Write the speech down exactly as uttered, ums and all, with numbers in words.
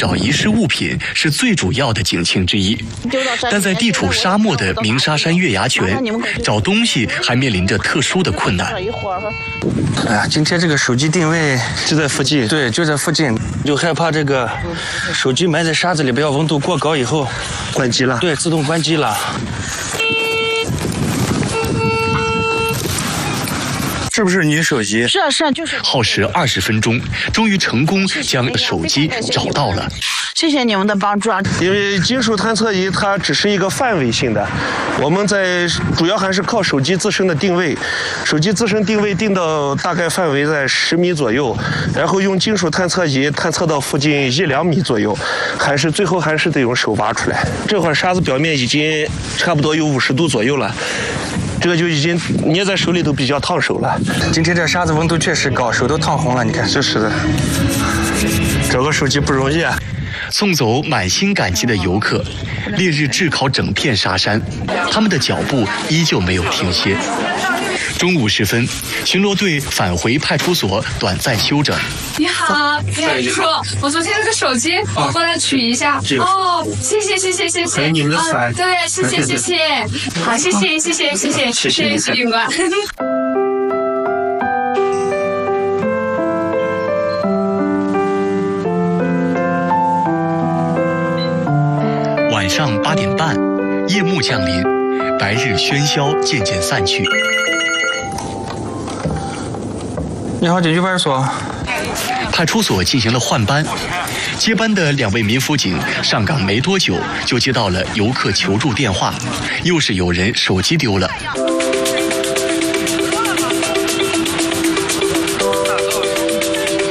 找遗失物品是最主要的警情之一。但在地处沙漠的鸣沙山月牙泉，找东西还面临着特殊的困难。 哎呀，今天这个手机定位就在附近， 对，就在附近，就害怕这个手机埋在沙子里边，温度过高以后关机了。 对，自动关机了。是不是你手机？ 是啊是啊，就是。 耗时二十分钟，终于成功将手机找到了。 谢谢你们的帮助啊！ 因为金属探测仪它只是一个范围性的，我们在主要还是靠手机自身的定位，手机自身定位定到大概范围在十米左右，然后用金属探测仪探测到附近一两米左右，还是最后还是得用手挖出来。这会儿沙子表面已经差不多有五十度左右了。这个就已经捏在手里都比较烫手了。 今天这沙子温度确实高，手都烫红了。你看， 就是的，找个手机不容易啊。 送走满心感激的游客，烈日炙烤整片沙山，他们的脚步依旧没有停歇。中午时分，巡逻队返回派出所短暂休整。 你好，你好，叔叔，我昨天那个手机，我过来取一下。哦，谢谢谢谢谢谢。 还有你们的伞。 对，谢谢谢谢。好，谢谢谢谢谢谢谢谢许警官。 晚上八点半，夜幕降临，白日喧嚣渐渐散去。 你好，警局派出所。 派出所进行了换班，接班的两位民辅警上岗没多久，就接到了游客求助电话，又是有人手机丢了。